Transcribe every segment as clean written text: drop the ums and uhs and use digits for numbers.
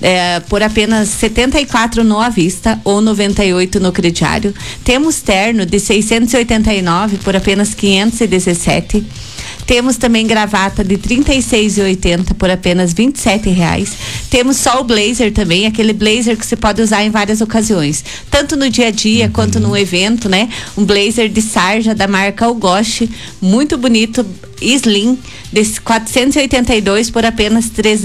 por apenas 74 no à vista ou 98 no crediário. Temos terno de 689 por apenas 517. Temos também gravata de R$36,80 por apenas R$27. Temos só o blazer também, aquele blazer que você pode usar em várias ocasiões, tanto no dia a dia quanto num evento, né? Um blazer de sarja da marca Algoche, muito bonito, slim, de 482 por apenas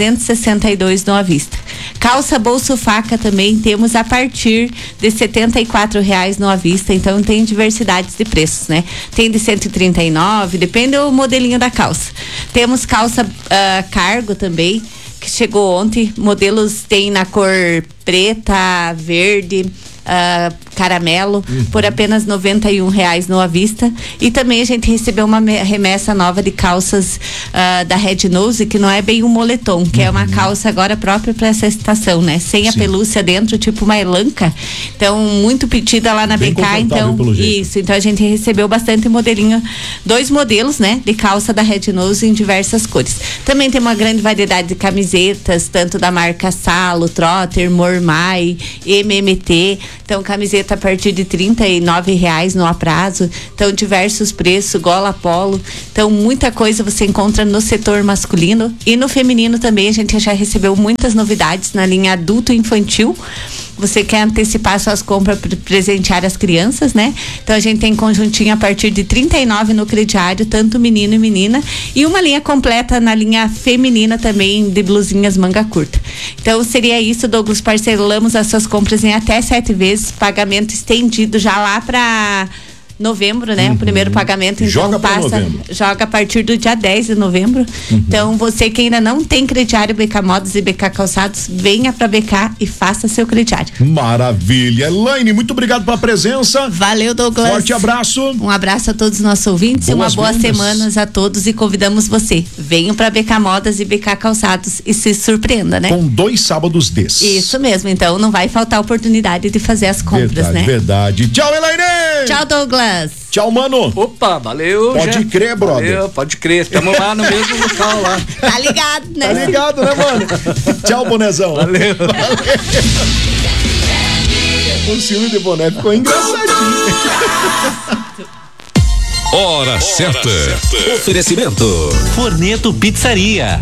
362 no à vista. Calça bolso faca também temos a partir de R$74 no à vista, então tem diversidades de preços, né? Tem de 139, depende do modelinho da calça. Temos calça cargo também, que chegou ontem, modelos tem na cor preta, verde, caramelo, por apenas R$91 no à vista. E também a gente recebeu uma remessa nova de calças da Red Nose, que não é bem um moletom, que é uma calça agora própria para essa estação, né? Sem a pelúcia dentro, tipo uma elanca. Então, muito pedida lá na bem BK, então, isso. Então a gente recebeu bastante modelinho, 2 modelos, né? De calça da Red Nose em diversas cores. Também tem uma grande variedade de camisetas, tanto da marca Salo, Trotter, Mormai, MMT. Então, camiseta a partir de R$39 no aprazo. Então, diversos preços, gola polo. Então, muita coisa você encontra no setor masculino. E no feminino também, a gente já recebeu muitas novidades na linha adulto e infantil. Você quer antecipar suas compras para presentear as crianças, né? Então a gente tem conjuntinho a partir de R$39 no crediário, tanto menino e menina, e uma linha completa na linha feminina também, de blusinhas manga curta. Então seria isso, Douglas, parcelamos as suas compras em até 7 vezes, pagamento estendido já lá para novembro, né? O primeiro pagamento, então joga a partir do dia 10 de novembro. Então, você que ainda não tem crediário BK Modas e BK Calçados, venha pra BK e faça seu crediário. Maravilha. Elaine, muito obrigado pela presença. Valeu, Douglas. Forte abraço. Um abraço a todos os nossos ouvintes e uma boa semana a todos, e convidamos você. Venham pra BK Modas e BK Calçados e se surpreenda, né? Com 2 sábados desses. Isso mesmo, então não vai faltar oportunidade de fazer as compras, né? Verdade. Tchau, Elaine. Tchau, Douglas. Tchau, mano. Opa, valeu. Pode crer, brother. Valeu, pode crer. Estamos lá no mesmo local lá. Tá ligado, né? Tá ligado, né, mano? Tchau, bonezão. Valeu. O ciúme de boné ficou engraçadinho. Hora certa. Oferecimento Forneto Pizzaria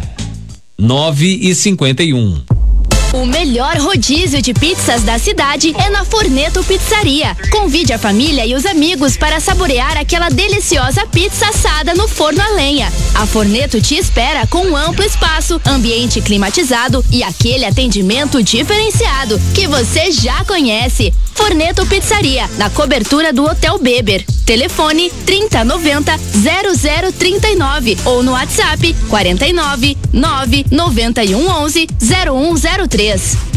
9h51. O melhor rodízio de pizzas da cidade é na Forneto Pizzaria. Convide a família e os amigos para saborear aquela deliciosa pizza assada no forno a lenha. A Forneto te espera com um amplo espaço, ambiente climatizado e aquele atendimento diferenciado que você já conhece. Forneto Pizzaria, na cobertura do Hotel Beber. Telefone 3090-0039 ou no WhatsApp 49 99111 0103.